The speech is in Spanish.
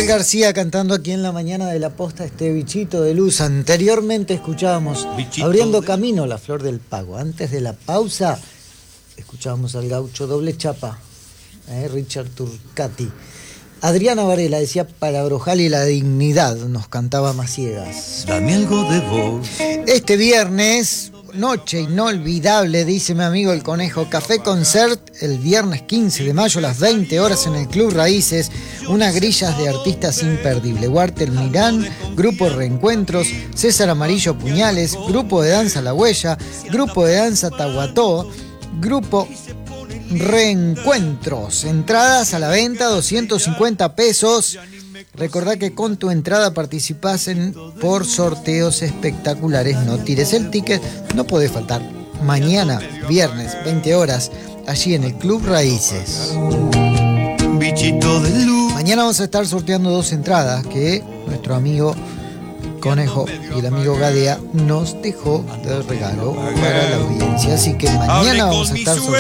Joel García cantando aquí en la mañana de la posta, este Bichito de Luz. Anteriormente escuchábamos Bichito Abriendo Camino, La Flor del Pago. Antes de la pausa escuchábamos al gaucho Doble Chapa, Richard Turcati. Adriana Varela decía para Brojal y la dignidad, nos cantaba Maciegas. Dame algo de voz. Este viernes, noche inolvidable, dice mi amigo el Conejo. Café Concert el viernes 15 de mayo a las 20 horas en el Club Raíces. Unas grillas de artistas imperdibles. Walter Mirán, Grupo Reencuentros, César Amarillo Puñales, Grupo de Danza La Huella, Grupo de Danza Tahuató, Grupo Reencuentros. Entradas a la venta, 250 pesos. Recordá que con tu entrada participás por sorteos espectaculares. No tires el ticket, no podés faltar. Mañana, viernes, 20 horas, allí en el Club Raíces. Bichito de luz. Mañana vamos a estar sorteando 2 entradas que nuestro amigo Conejo y el amigo Gadea nos dejó de regalo para la audiencia. Así que mañana vamos a estar sorteando